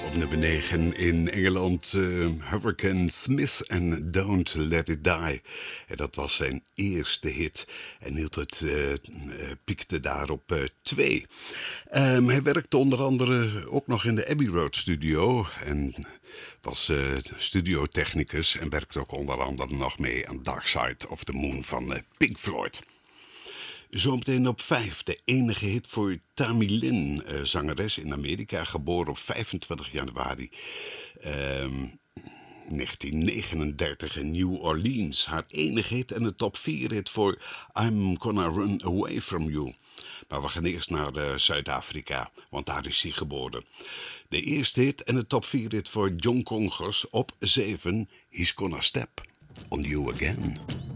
Op nummer 9 in Engeland, Hurricane Smith en Don't Let It Die. En dat was zijn eerste hit. En hield het piekte daar op 2. Hij werkte onder andere ook nog in de Abbey Road studio. En was studiotechnicus. En werkte ook onder andere nog mee aan Dark Side of the Moon van Pink Floyd. Zometeen op 5, de enige hit voor Tammy Lynn, zangeres in Amerika, geboren op 25 januari 1939 in New Orleans. Haar enige hit en de top 4 hit voor I'm Gonna Run Away From You. Maar we gaan eerst naar Zuid-Afrika, want daar is hij geboren. De eerste hit en de top 4 hit voor John Congos op 7, He's Gonna Step On You Again.